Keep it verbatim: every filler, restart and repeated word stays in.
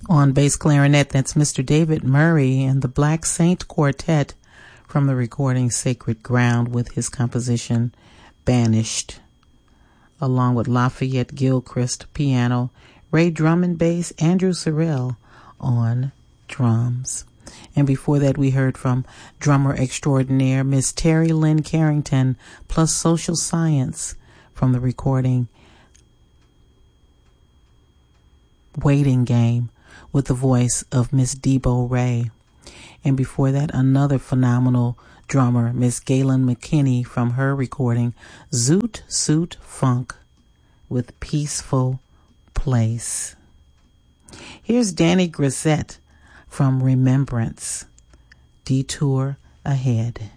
On bass clarinet, that's Mister David Murray and the Black Saint Quartet from the recording Sacred Ground with his composition Banished, along with Lafayette Gilchrist piano, Ray Drummond bass, Andrew Sorrell on drums. And before that, we heard from drummer extraordinaire Miss Terry Lynn Carrington plus Social Science from the recording Waiting Game with the voice of Miss Debo Ray. And before that, another phenomenal drummer, Miss Galen McKinney from her recording Zoot Suit Funk with Peaceful Place. Here's Danny Grissett from Remembrance, Detour Ahead.